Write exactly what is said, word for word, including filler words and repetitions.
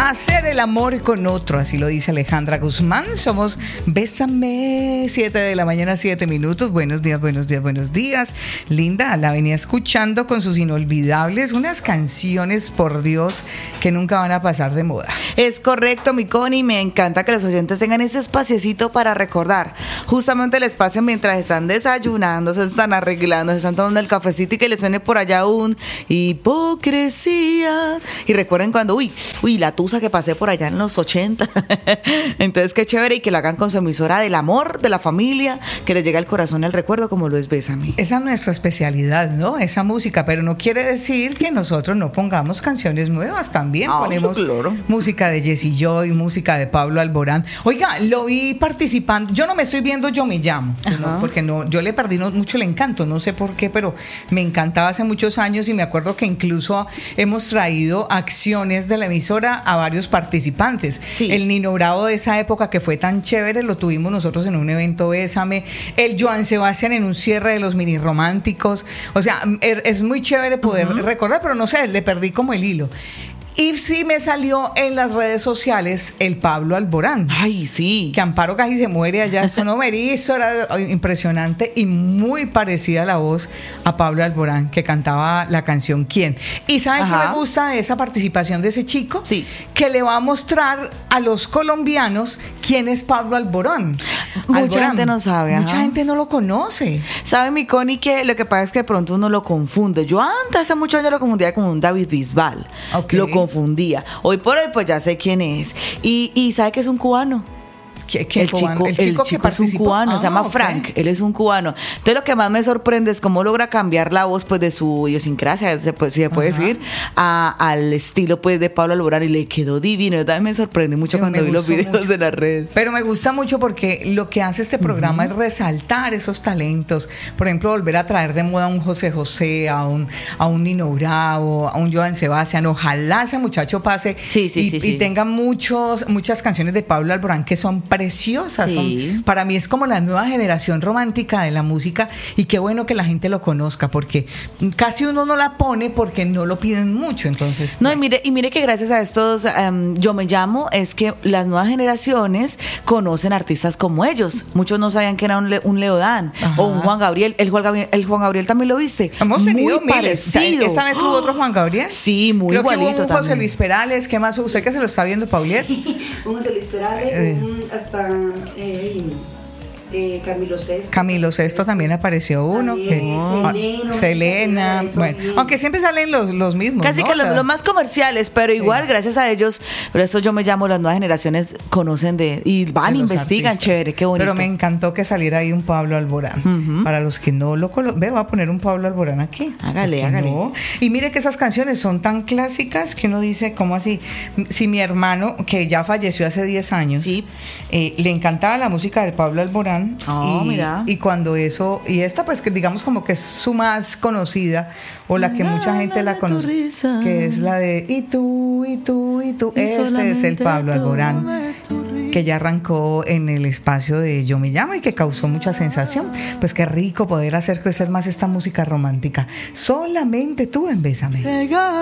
Hacer el amor con otro, así lo dice Alejandra Guzmán. Somos Bésame, siete de la mañana, siete minutos. Buenos días, buenos días, buenos días. Linda, la venía escuchando con sus inolvidables, unas canciones, por Dios, que nunca van a pasar de moda. Es correcto, mi Connie. Me encanta que los oyentes tengan ese espaciecito para recordar. Justamente el espacio mientras están desayunando, se están arreglando, se están tomando el cafecito y que les suene por allá un hipocresía. Y recuerden cuando, uy, uy, la tusa que pasé por allá en los ochenta. Entonces, qué chévere, y que lo hagan con su emisora del amor, de la familia, que les llega al corazón el recuerdo, como lo es Bésame. Esa es nuestra especialidad, ¿no? Esa música, pero no quiere decir que nosotros no pongamos canciones nuevas. También ah, ponemos sí, claro. música de Jessy Joy, música de Pablo Alborán. Oiga, lo vi participando. Yo no me estoy viendo Yo Me Llamo, ¿no? Porque no, yo le perdí no, mucho el encanto, no sé por qué, pero me encantaba hace muchos años, y me acuerdo que incluso hemos traído acciones de la emisora a varios participantes. Sí. El Nino Bravo de esa época, que fue tan chévere, lo tuvimos nosotros en un evento Bésame. El Joan Sebastián en un cierre de los mini románticos. O sea, es muy chévere poder uh-huh. recordar, pero no sé, le perdí como el hilo. Y sí me salió en las redes sociales el Pablo Alborán. Ay, sí. Que Amparo casi se muere allá. Sonó Merizo, era impresionante y muy parecida la voz a Pablo Alborán, que cantaba la canción ¿Quién? ¿Y saben qué me gusta de esa participación de ese chico? Sí. Que le va a mostrar a los colombianos quién es Pablo Alborán. Mucha Alborán. gente no sabe. Mucha ajá. gente no lo conoce. ¿Sabe, mi Connie, que lo que pasa es que de pronto uno lo confunde? Yo antes, hace muchos años, lo confundía con un David Bisbal. Okay. Lo confundía. Hoy por hoy, pues ya sé quién es. Y, y ¿sabe que es un cubano? ¿Qué, qué el, chico, el chico, el chico es un cubano, ah, se llama okay. Frank, él es un cubano. Entonces lo que más me sorprende es cómo logra cambiar la voz, pues, de su idiosincrasia, se puede, si se puede decir, a, al estilo, pues, de Pablo Alborán, y le quedó divino. Yo también me sorprendí mucho cuando vi los videos mucho. de las redes. Pero me gusta mucho porque lo que hace este programa uh-huh. es resaltar esos talentos. Por ejemplo, volver a traer de moda a un José José, a un, a un Nino Bravo, a un Joan Sebastián. Ojalá ese muchacho pase sí, sí, y, sí, y sí. tenga muchos, muchas canciones de Pablo Alborán que son preciosas. Sí. Son, para mí es como la nueva generación romántica de la música, y qué bueno que la gente lo conozca, porque casi uno no la pone porque no lo piden mucho. Entonces no, y mire, y mire que gracias a estos um, Yo Me Llamo es que las nuevas generaciones conocen artistas como ellos. Muchos no sabían que era un, Le, un Leodán Ajá. o un Juan Gabriel. El Juan Gabriel, el Juan Gabriel también lo viste. Hemos tenido muy miles. parecido. ¿Esta vez hubo otro Juan Gabriel? Sí, muy Creo igualito que hubo un también. José Luis Perales. ¿Qué más? ¿Usted que se lo está viendo, Pauliet? Un José Luis Perales, eh. un hasta eh, eh, Camilo Sesto. Camilo Sesto también apareció uno. También, que, oh, Selena, Selena. Selena Bueno, aunque siempre salen los, los mismos. Casi ¿no? que los, los más comerciales, pero igual, sí. gracias a ellos, pero esto Yo Me Llamo, las nuevas generaciones conocen de, y van, de investigan, artistas. Chévere, qué bonito. Pero me encantó que saliera ahí un Pablo Alborán. Uh-huh. Para los que no lo conocen, ve, voy a poner un Pablo Alborán aquí. Hágale, hágale. No? Y mire que esas canciones son tan clásicas que uno dice, ¿cómo así? Si mi hermano, que ya falleció hace diez años, sí. eh, le encantaba la música de Pablo Alborán. Oh, y, mira. Y cuando eso, y esta pues que digamos como que es su más conocida, o la que mucha gente la conoce, que es la de Y tú, y tú, y tú. Y este es el Pablo Alborán, que ya arrancó en el espacio de Yo Me Llamo y que causó mucha sensación. Pues qué rico poder hacer crecer más esta música romántica. Solamente tú en Bésame.